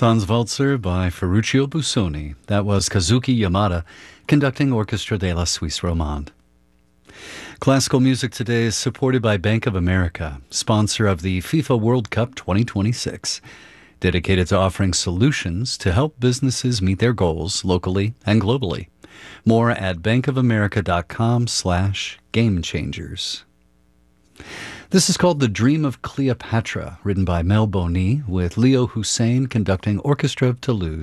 Tanzwalzer by Ferruccio Busoni. That was Kazuki Yamada conducting Orchestra de la Suisse Romande. Classical music today is supported by Bank of America, sponsor of the FIFA World Cup 2026, dedicated to offering solutions to help businesses meet their goals locally and globally. More at bankofamerica.com/gamechangers. This is called The Dream of Cleopatra, written by Mel Boney, with Leo Hussein conducting Orchestra of Toulouse.